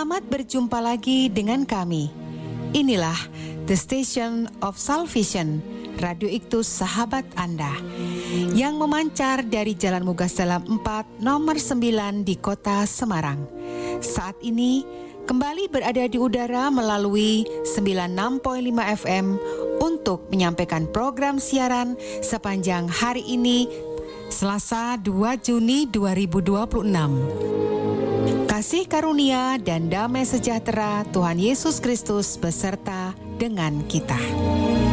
Selamat berjumpa lagi dengan kami. Inilah The Station of Salvation, Radio Iktus Sahabat Anda, yang memancar dari Jalan Mugas Dalam 4 nomor 9 di kota Semarang. Saat ini kembali berada di udara melalui 96.5 FM untuk menyampaikan program siaran sepanjang hari ini, Selasa 2 Juni 2026. Kasih karunia dan damai sejahtera Tuhan Yesus Kristus beserta dengan kita.